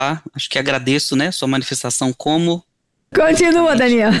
Acho que agradeço, né, sua manifestação como... Continua, Daniel.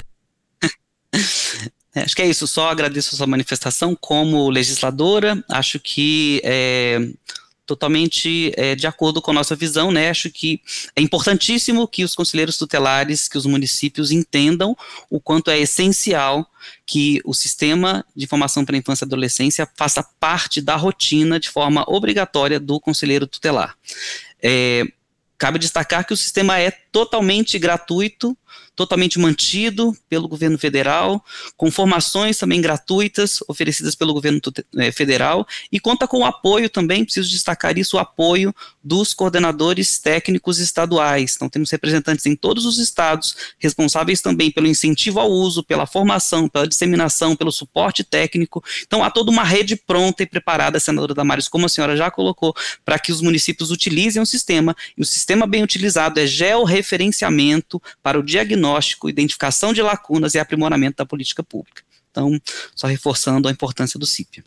Acho que é isso, só agradeço a sua manifestação como legisladora, acho que totalmente de acordo com a nossa visão, né? Acho que é importantíssimo que os conselheiros tutelares, que os municípios entendam o quanto é essencial que o sistema de formação para a infância e adolescência faça parte da rotina de forma obrigatória do conselheiro tutelar. Cabe destacar que o sistema é totalmente gratuito, totalmente mantido pelo governo federal, com formações também gratuitas oferecidas pelo governo federal, e conta com o apoio também, preciso destacar isso, o apoio dos coordenadores técnicos estaduais. Então temos representantes em todos os estados, responsáveis também pelo incentivo ao uso, pela formação, pela disseminação, pelo suporte técnico. Então há toda uma rede pronta e preparada, senadora Damares, como a senhora já colocou, para que os municípios utilizem o sistema, e o sistema bem utilizado é georreferenciamento para o diagnóstico, identificação de lacunas e aprimoramento da política pública. Então, só reforçando a importância do CIP.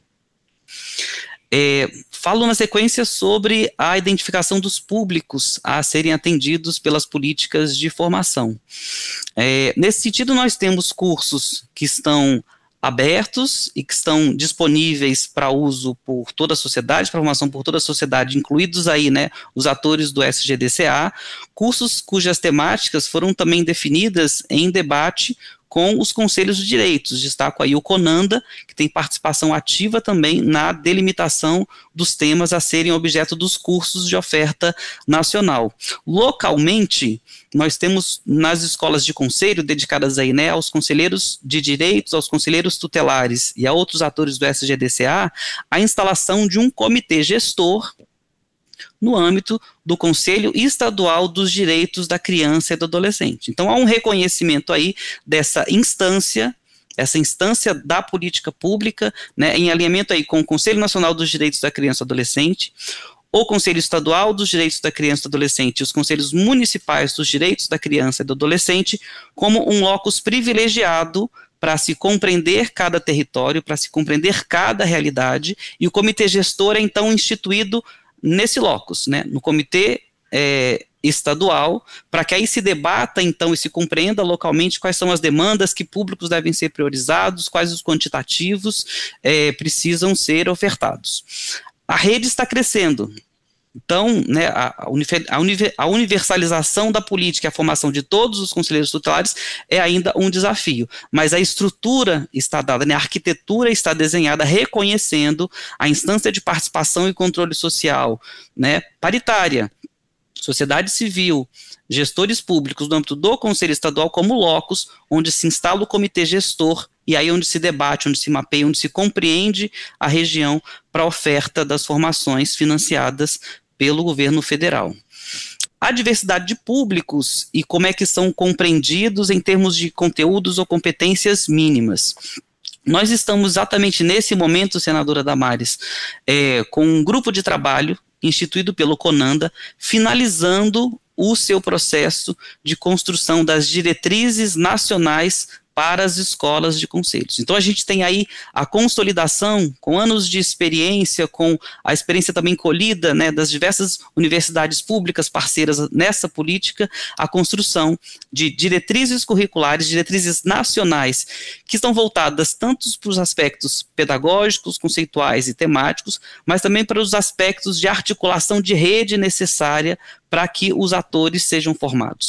Falo na sequência sobre a identificação dos públicos a serem atendidos pelas políticas de formação. Nesse sentido, nós temos cursos que estão abertos e que estão disponíveis para uso por toda a sociedade, para formação por toda a sociedade, incluídos aí, né, os atores do SGDCA, cursos cujas temáticas foram também definidas em debate com os conselhos de direitos. Destaco aí o CONANDA, que tem participação ativa também na delimitação dos temas a serem objeto dos cursos de oferta nacional. Localmente, nós temos nas escolas de conselho, dedicadas aí, né, aos conselheiros de direitos, aos conselheiros tutelares e a outros atores do SGDCA, a instalação de um comitê gestor no âmbito do Conselho Estadual dos Direitos da Criança e do Adolescente. Então há um reconhecimento aí dessa instância, essa instância da política pública, né, em alinhamento aí com o Conselho Nacional dos Direitos da Criança e do Adolescente, o Conselho Estadual dos Direitos da Criança e do Adolescente e os Conselhos Municipais dos Direitos da Criança e do Adolescente, como um locus privilegiado para se compreender cada território, para se compreender cada realidade, e o comitê gestor é então instituído nesse locus, né, no comitê estadual, para que aí se debata então e se compreenda localmente quais são as demandas, que públicos devem ser priorizados, quais os quantitativos precisam ser ofertados. A rede está crescendo. Então, né, a universalização da política e a formação de todos os conselheiros tutelares é ainda um desafio, mas a estrutura está dada, né, a arquitetura está desenhada reconhecendo a instância de participação e controle social, né, paritária, sociedade civil, gestores públicos no âmbito do Conselho Estadual como locus, onde se instala o comitê gestor, e aí onde se debate, onde se mapeia, onde se compreende a região para a oferta das formações financiadas pelo governo federal. A diversidade de públicos e como é que são compreendidos em termos de conteúdos ou competências mínimas. Nós estamos exatamente nesse momento, senadora Damares, com um grupo de trabalho instituído pelo CONANDA, finalizando o seu processo de construção das diretrizes nacionais para as escolas de conselhos. Então a gente tem aí a consolidação, com anos de experiência, com a experiência também colhida, né, das diversas universidades públicas parceiras nessa política, a construção de diretrizes curriculares, diretrizes nacionais, que estão voltadas tanto para os aspectos pedagógicos, conceituais e temáticos, mas também para os aspectos de articulação de rede necessária para que os atores sejam formados.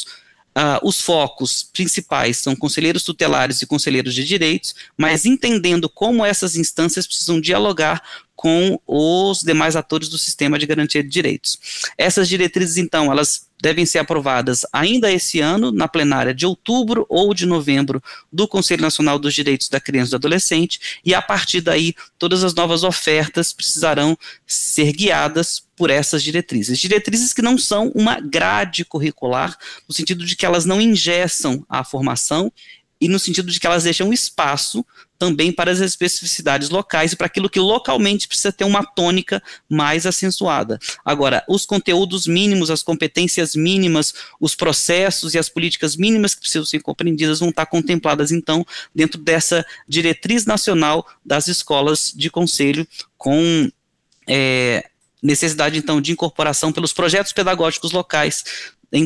Os focos principais são conselheiros tutelares e conselheiros de direitos, mas entendendo como essas instâncias precisam dialogar com os demais atores do sistema de garantia de direitos. Essas diretrizes, então, elas devem ser aprovadas ainda esse ano, na plenária de outubro ou de novembro do Conselho Nacional dos Direitos da Criança e do Adolescente, e a partir daí todas as novas ofertas precisarão ser guiadas por essas diretrizes. Diretrizes que não são uma grade curricular, no sentido de que elas não engessam a formação, e no sentido de que elas deixam espaço também para as especificidades locais e para aquilo que localmente precisa ter uma tônica mais acentuada. Agora, os conteúdos mínimos, as competências mínimas, os processos e as políticas mínimas que precisam ser compreendidas vão estar contempladas, então, dentro dessa diretriz nacional das escolas de conselho, com necessidade, então, de incorporação pelos projetos pedagógicos locais